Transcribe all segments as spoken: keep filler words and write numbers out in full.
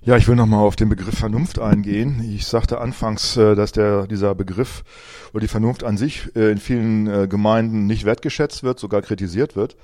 Ja, ich will nochmal auf den Begriff Vernunft eingehen. Ich sagte anfangs, äh, dass der dieser Begriff oder die Vernunft an sich äh, in vielen äh, Gemeinden nicht wertgeschätzt wird, sogar kritisiert wird.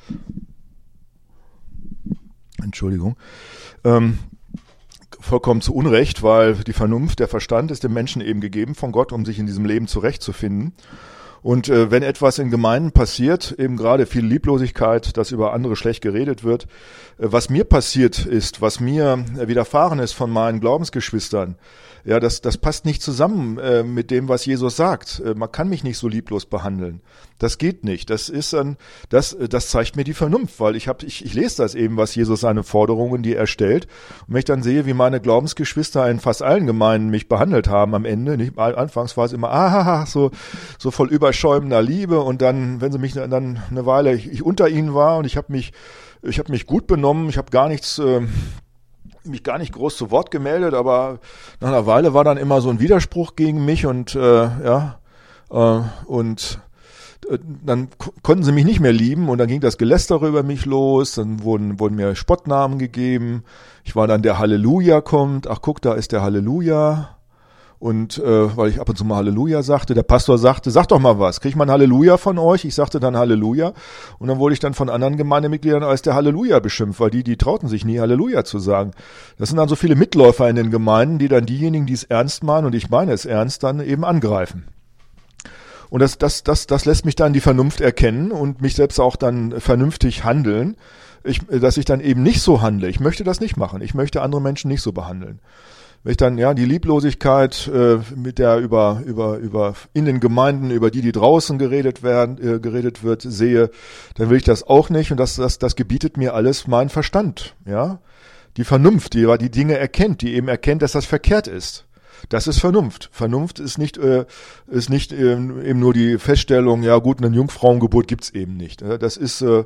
Entschuldigung. Ähm, vollkommen zu Unrecht, weil die Vernunft, der Verstand ist dem Menschen eben gegeben von Gott, um sich in diesem Leben zurechtzufinden. Und äh, wenn etwas in Gemeinden passiert, eben gerade viel Lieblosigkeit, dass über andere schlecht geredet wird, äh, was mir passiert ist, was mir äh, widerfahren ist von meinen Glaubensgeschwistern, ja, das das passt nicht zusammen äh, mit dem, was Jesus sagt. Äh, man kann mich nicht so lieblos behandeln. Das geht nicht. Das ist ein, das das zeigt mir die Vernunft, weil ich habe ich ich lese das eben, was Jesus seine Forderungen, die er stellt, und wenn ich dann sehe, wie meine Glaubensgeschwister in fast allen Gemeinden mich behandelt haben am Ende, nicht anfangs war es immer ah so so voll überschäumender Liebe, und dann, wenn sie mich dann eine Weile ich, ich unter ihnen war und ich habe mich ich habe mich gut benommen, ich habe gar nichts äh, mich gar nicht groß zu Wort gemeldet, aber nach einer Weile war dann immer so ein Widerspruch gegen mich und äh, ja äh, und äh, dann k- konnten sie mich nicht mehr lieben und dann ging das Gelästere über mich los, dann wurden wurden mir Spottnamen gegeben. Ich war dann der Halleluja kommt, ach guck, da ist der Halleluja. Und äh, weil ich ab und zu mal Halleluja sagte, der Pastor sagte, sag doch mal was, krieg ich mal ein Halleluja von euch? Ich sagte dann Halleluja und dann wurde ich dann von anderen Gemeindemitgliedern als der Halleluja beschimpft, weil die, die trauten sich nie Halleluja zu sagen. Das sind dann so viele Mitläufer in den Gemeinden, die dann diejenigen, die es ernst meinen, und ich meine es ernst, dann eben angreifen. Und das, das, das, das lässt mich dann die Vernunft erkennen und mich selbst auch dann vernünftig handeln, ich, dass ich dann eben nicht so handle. Ich möchte das nicht machen. Ich möchte andere Menschen nicht so behandeln. Wenn ich dann ja die Lieblosigkeit, äh, mit der über über über in den Gemeinden, über die die draußen geredet werden, äh, geredet wird, sehe, dann will ich das auch nicht, und das das das gebietet mir alles mein Verstand, ja, die Vernunft, die die Dinge erkennt, die eben erkennt, dass das verkehrt ist. Das ist Vernunft. Vernunft ist nicht äh, ist nicht äh, eben nur die Feststellung, ja gut, eine Jungfrauengeburt gibt's eben nicht. Das ist äh,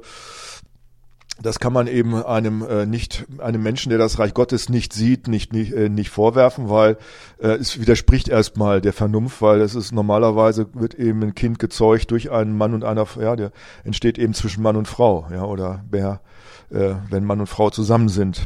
Das kann man eben einem äh, nicht einem Menschen, der das Reich Gottes nicht sieht, nicht nicht, äh, nicht vorwerfen, weil äh, es widerspricht erstmal der Vernunft, weil es ist normalerweise wird eben ein Kind gezeugt durch einen Mann und einer, ja, der entsteht eben zwischen Mann und Frau, ja, oder mehr, äh, wenn Mann und Frau zusammen sind.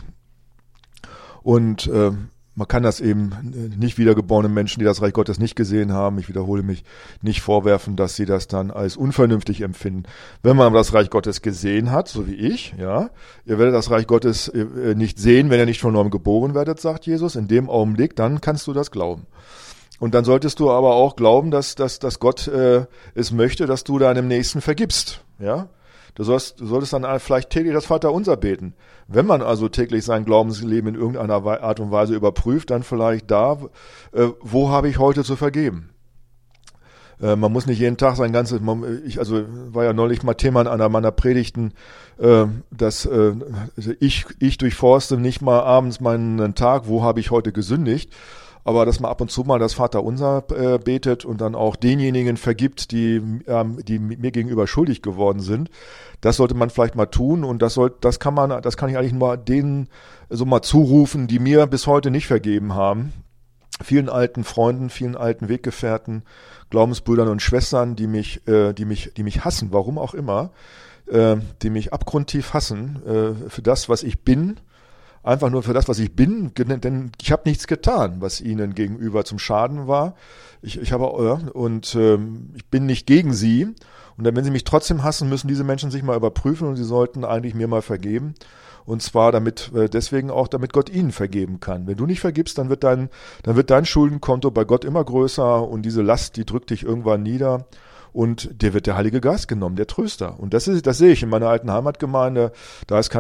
Und äh, man kann das eben nicht wiedergeborenen Menschen, die das Reich Gottes nicht gesehen haben, ich wiederhole mich, nicht vorwerfen, dass sie das dann als unvernünftig empfinden. Wenn man das Reich Gottes gesehen hat, so wie ich, ja, ihr werdet das Reich Gottes nicht sehen, wenn ihr nicht von neuem geboren werdet, sagt Jesus, in dem Augenblick, dann kannst du das glauben. Und dann solltest du aber auch glauben, dass, dass, dass Gott äh, es möchte, dass du deinem Nächsten vergibst, ja. Du sollst, du solltest dann vielleicht täglich das Vaterunser beten. Wenn man also täglich sein Glaubensleben in irgendeiner Art und Weise überprüft, dann vielleicht da, äh, wo habe ich heute zu vergeben? Äh, man muss nicht jeden Tag sein ganzes, man, ich also war ja neulich mal Thema in einer meiner Predigten, äh, dass äh, ich ich durchforste nicht mal abends meinen Tag, wo habe ich heute gesündigt, aber dass man ab und zu mal das Vaterunser äh, betet und dann auch denjenigen vergibt, die ähm, die mir gegenüber schuldig geworden sind. Das sollte man vielleicht mal tun, und das soll, das kann man, das kann ich eigentlich nur denen so mal zurufen, die mir bis heute nicht vergeben haben. Vielen alten Freunden, vielen alten Weggefährten, Glaubensbrüdern und Schwestern, die mich, äh, die mich, die mich hassen, warum auch immer, äh, die mich abgrundtief hassen äh, für das, was ich bin. Einfach nur für das, was ich bin, denn ich habe nichts getan, was ihnen gegenüber zum Schaden war. Ich, ich habe ja, und ähm, ich bin nicht gegen sie. Und dann, wenn sie mich trotzdem hassen, müssen diese Menschen sich mal überprüfen, und sie sollten eigentlich mir mal vergeben. Und zwar damit äh, deswegen auch, damit Gott ihnen vergeben kann. Wenn du nicht vergibst, dann wird dein, dann wird dein Schuldenkonto bei Gott immer größer, und diese Last, die drückt dich irgendwann nieder. Und dir wird der Heilige Geist genommen, der Tröster. Und das ist, das sehe ich in meiner alten Heimatgemeinde. Da ist kein